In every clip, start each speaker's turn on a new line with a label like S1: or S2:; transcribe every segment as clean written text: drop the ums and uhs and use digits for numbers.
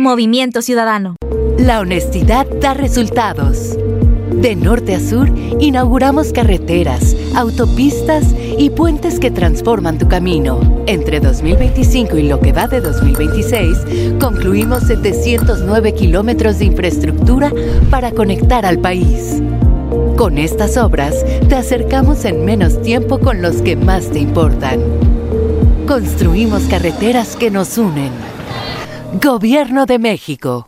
S1: Movimiento Ciudadano.
S2: La honestidad da resultados. De norte a sur, inauguramos carreteras, autopistas y puentes que transforman tu camino. Entre 2025 y lo que va de 2026, concluimos 709 kilómetros de infraestructura para conectar al país. Con estas obras, te acercamos en menos tiempo con los que más te importan. Construimos carreteras que nos unen. Gobierno de México.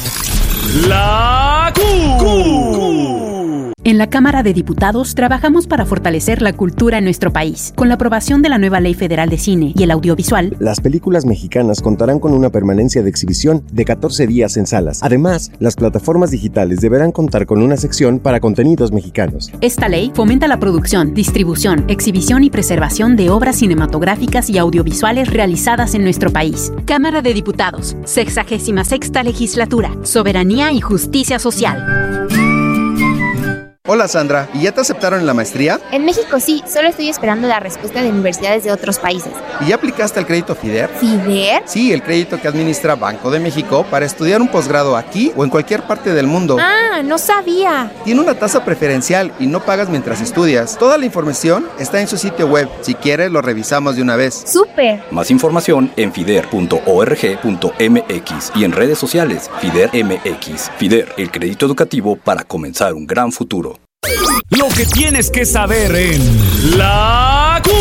S3: La Q.
S4: En la Cámara de Diputados trabajamos para fortalecer la cultura en nuestro país. Con la aprobación de la nueva Ley Federal de Cine y el Audiovisual,
S5: las películas mexicanas contarán con una permanencia de exhibición de 14 días en salas. Además, las plataformas digitales deberán contar con una sección para contenidos mexicanos.
S4: Esta ley fomenta la producción, distribución, exhibición y preservación de obras cinematográficas y audiovisuales realizadas en nuestro país. Cámara de Diputados, 66ª Legislatura, Soberanía y Justicia Social.
S6: Hola Sandra, ¿y ya te aceptaron en la maestría?
S7: En México sí, solo estoy esperando la respuesta de universidades de otros países.
S6: ¿Y ya aplicaste al crédito FIDER?
S7: ¿FIDER?
S6: Sí, el crédito que administra Banco de México para estudiar un posgrado aquí o en cualquier parte del mundo.
S7: Ah, no sabía.
S6: Tiene una tasa preferencial y no pagas mientras estudias. Toda la información está en su sitio web. Si quieres, lo revisamos de una vez.
S7: ¡Súper!
S8: Más información en fider.org.mx y en redes sociales FIDER MX. FIDER, el crédito educativo para comenzar un gran futuro.
S3: Lo que tienes que saber en La Q.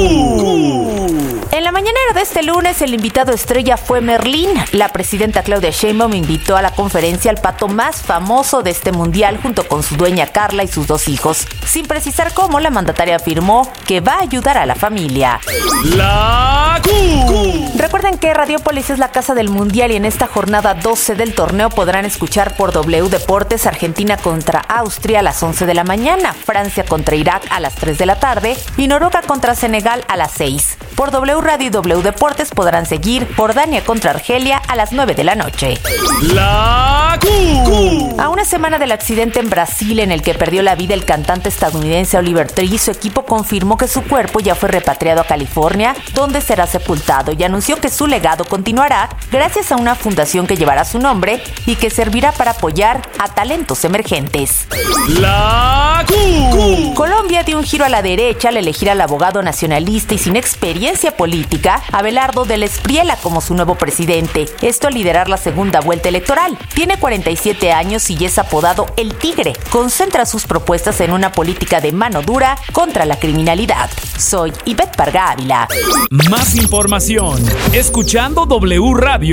S9: En la mañanera de este lunes, el invitado estrella fue Merlín. La presidenta Claudia Sheinbaum invitó a la conferencia al pato más famoso de este mundial junto con su dueña Carla y sus 2 hijos. Sin precisar cómo, la mandataria afirmó que va a ayudar a la familia.
S3: La Q.
S9: Recuerden que Radiopolis es la casa del mundial y en esta jornada 12 del torneo podrán escuchar por W Deportes Argentina contra Austria a las 11 de la mañana, Francia contra Irak a las 3 de la tarde y Noruega contra Senegal a las 6. Por W Radio y W Deportes podrán seguir Jordania contra Argelia a las 9 de la noche.
S3: La Q.
S9: A una semana del accidente en Brasil en el que perdió la vida el cantante estadounidense Oliver Tree, su equipo confirmó que su cuerpo ya fue repatriado a California, donde será sepultado, y anunció que su legado continuará gracias a una fundación que llevará su nombre y que servirá para apoyar a talentos emergentes.
S3: La Q.
S9: Colombia dio un giro a la derecha al elegir al abogado nacionalista y sin experiencia política Abelardo del Espriella como su nuevo presidente. Esto al liderar la segunda vuelta electoral. Tiene 47 años y es apodado El Tigre. Concentra sus propuestas en una política de mano dura contra la criminalidad. Soy Ivette Parga Ávila.
S3: Más información escuchando W Radio.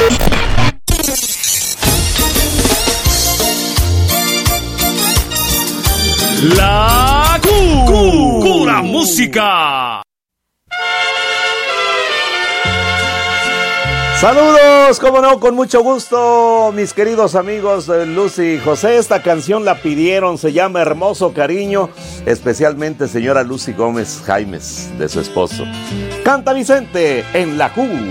S3: La Q. Pura música.
S10: Saludos, cómo no, con mucho gusto, mis queridos amigos de Lucy y José. Esta canción la pidieron, se llama Hermoso Cariño, especialmente señora Lucy Gómez Jaimes, de su esposo. Canta Vicente en la Q.